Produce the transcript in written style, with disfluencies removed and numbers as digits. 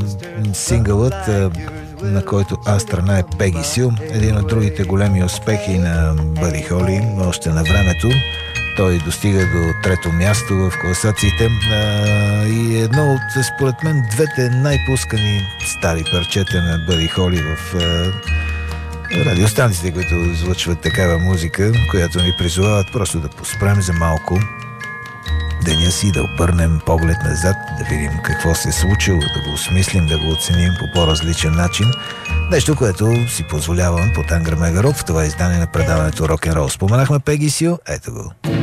Сингълът, на който А страна е Пеги Сю, един от другите големи успехи на Бъди Холи още на времето. Той достига до трето място в класациите и едно от, според мен, двете най-пускани стари парчета на Бъди Холи в радиостанциите, които излъчват такава музика, която ни призовават просто да поспрем за малко деня си, да обърнем поглед назад, да видим какво се е случило, да го осмислим, да го оценим по по-различен начин. Нещо, което си позволявам по Тангра Мегарок в това издание на предаването Рок-н-рол. Споменахме Пеги Сю, ето го.